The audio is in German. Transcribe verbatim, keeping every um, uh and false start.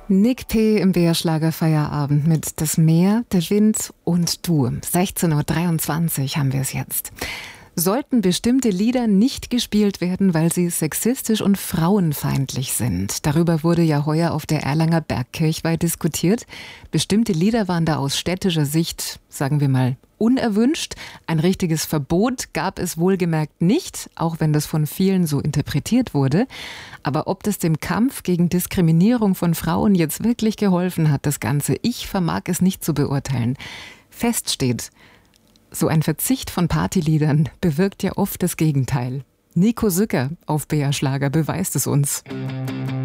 Nick P. im B R-Schlager Feierabend mit Das Meer, der Wind und du. sechzehn Uhr dreiundzwanzig haben wir es jetzt. Sollten bestimmte Lieder nicht gespielt werden, weil sie sexistisch und frauenfeindlich sind? Darüber wurde ja heuer auf der Erlanger Bergkirchweih diskutiert. Bestimmte Lieder waren da aus städtischer Sicht, sagen wir mal, unerwünscht. Ein richtiges Verbot gab es wohlgemerkt nicht, auch wenn das von vielen so interpretiert wurde. Aber ob das dem Kampf gegen Diskriminierung von Frauen jetzt wirklich geholfen hat, das Ganze, ich vermag es nicht zu beurteilen. Fest steht: So ein Verzicht von Partyliedern bewirkt ja oft das Gegenteil. Nico Sücker auf B R Schlager beweist es uns.